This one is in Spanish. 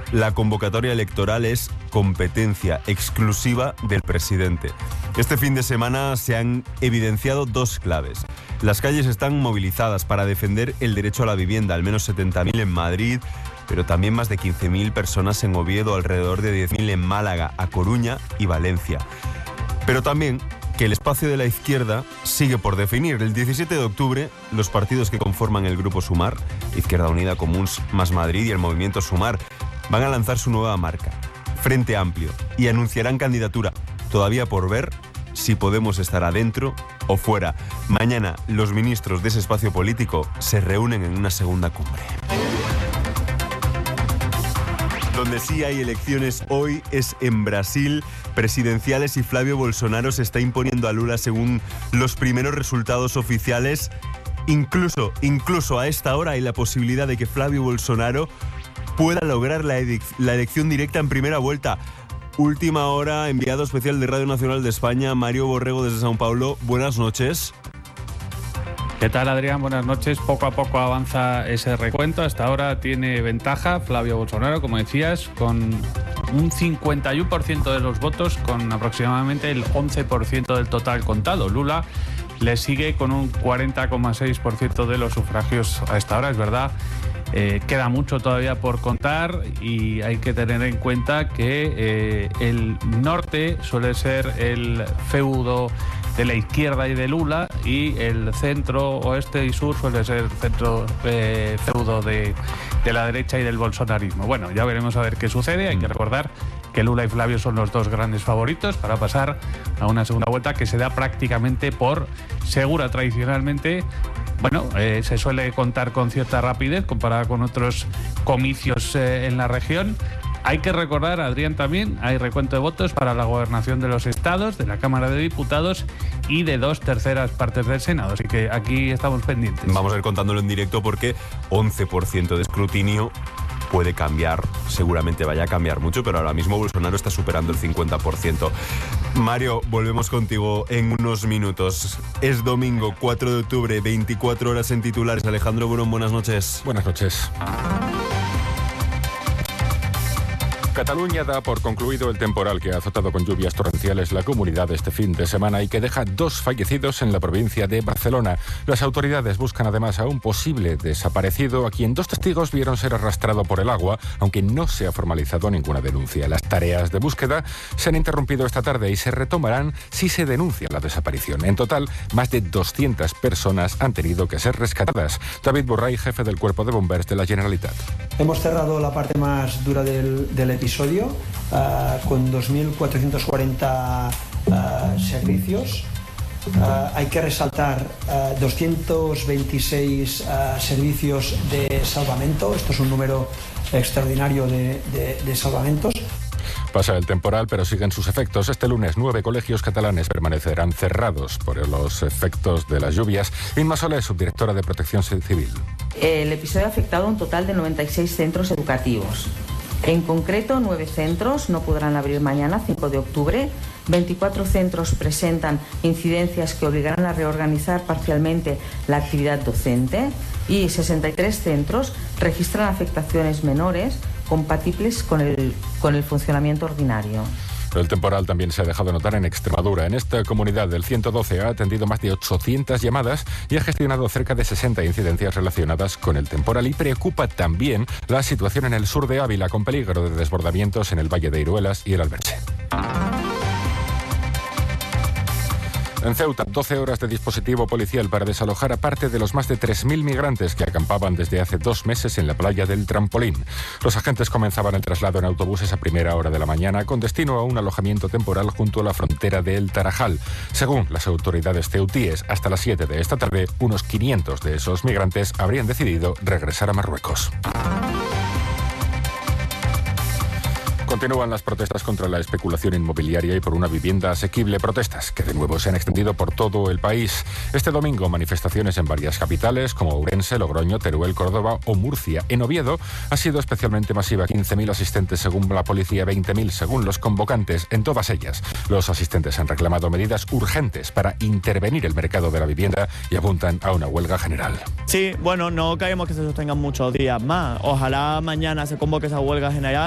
la convocatoria electoral es competencia exclusiva del presidente. Este fin de semana se han evidenciado dos claves. Las calles están movilizadas para defender el derecho a la vivienda, al menos 70.000 en Madrid, pero también más de 15.000 personas en Oviedo, alrededor de 10.000 en Málaga, A Coruña y Valencia. Pero también que el espacio de la izquierda sigue por definir. El 17 de octubre, los partidos que conforman el Grupo Sumar, Izquierda Unida, Comuns, Más Madrid y el Movimiento Sumar, van a lanzar su nueva marca, Frente Amplio, y anunciarán candidatura. Todavía por ver si Podemos estar adentro o fuera. Mañana, los ministros de ese espacio político se reúnen en una segunda cumbre. Donde sí hay elecciones hoy es en Brasil, presidenciales, y Flavio Bolsonaro se está imponiendo a Lula según los primeros resultados oficiales. Incluso a esta hora hay la posibilidad de que Flavio Bolsonaro pueda lograr la elección directa en primera vuelta. Última hora, enviado especial de Radio Nacional de España, Mario Borrego desde São Paulo. Buenas noches. ¿Qué tal, Adrián? Buenas noches. Poco a poco avanza ese recuento. Hasta ahora tiene ventaja Flavio Bolsonaro, como decías, con un 51% de los votos, con aproximadamente el 11% del total contado. Lula le sigue con un 40,6% de los sufragios a esta hora. Es verdad, queda mucho todavía por contar y hay que tener en cuenta que el norte suele ser el feudo de la izquierda y de Lula, y el centro, oeste y sur suele ser feudo de la derecha y del bolsonarismo. Bueno, ya veremos a ver qué sucede. Hay que recordar que Lula y Flavio son los dos grandes favoritos para pasar a una segunda vuelta que se da prácticamente por segura tradicionalmente. Bueno, se suele contar con cierta rapidez comparada con otros comicios en la región. Hay que recordar, Adrián, también hay recuento de votos para la gobernación de los estados, de la Cámara de Diputados y de 2/3 partes del Senado. Así que aquí estamos pendientes. Vamos a ir contándolo en directo porque 11% de escrutinio puede cambiar, seguramente vaya a cambiar mucho, pero ahora mismo Bolsonaro está superando el 50%. Mario, volvemos contigo en unos minutos. Es domingo 4 de octubre, 24 horas en titulares. Alejandro Burón, buenas noches. Buenas noches. Cataluña da por concluido el temporal que ha azotado con lluvias torrenciales la comunidad este fin de semana y que deja 2 fallecidos en la provincia de Barcelona. Las autoridades buscan además a un posible desaparecido, a quien 2 testigos vieron ser arrastrado por el agua, aunque no se ha formalizado ninguna denuncia. Las tareas de búsqueda se han interrumpido esta tarde y se retomarán si se denuncia la desaparición. En total, más de 200 personas han tenido que ser rescatadas. David Borray, jefe del Cuerpo de Bombers de la Generalitat. Hemos cerrado la parte más dura del episodio con 2.440 servicios. Hay que resaltar 226 servicios de salvamento. Esto es un número extraordinario de salvamentos. Pasa el temporal, pero siguen sus efectos. Este lunes 9 colegios catalanes permanecerán cerrados por los efectos de las lluvias. Inma Soler, subdirectora de Protección Civil. El episodio ha afectado a un total de 96 centros educativos. En concreto, 9 centros no podrán abrir mañana, 5 de octubre. 24 centros presentan incidencias que obligarán a reorganizar parcialmente la actividad docente y 63 centros registran afectaciones menores compatibles con el funcionamiento ordinario. El temporal también se ha dejado notar en Extremadura. En esta comunidad, el 112 ha atendido más de 800 llamadas y ha gestionado cerca de 60 incidencias relacionadas con el temporal. Y preocupa también la situación en el sur de Ávila, con peligro de desbordamientos en el Valle de Iruelas y el Alberche. En Ceuta, 12 horas de dispositivo policial para desalojar a parte de los más de 3.000 migrantes que acampaban desde hace 2 meses en la playa del Trampolín. Los agentes comenzaban el traslado en autobuses a primera hora de la mañana con destino a un alojamiento temporal junto a la frontera de El Tarajal. Según las autoridades ceutíes, hasta las 7 de esta tarde, unos 500 de esos migrantes habrían decidido regresar a Marruecos. Continúan las protestas contra la especulación inmobiliaria y por una vivienda asequible. Protestas que de nuevo se han extendido por todo el país. Este domingo, manifestaciones en varias capitales como Ourense, Logroño, Teruel, Córdoba o Murcia. En Oviedo ha sido especialmente masiva. 15.000 asistentes según la policía, 20.000 según los convocantes. En todas ellas, los asistentes han reclamado medidas urgentes para intervenir el mercado de la vivienda y apuntan a una huelga general. Sí, bueno, no creemos que se sostengan muchos días más. Ojalá mañana se convoque esa huelga general.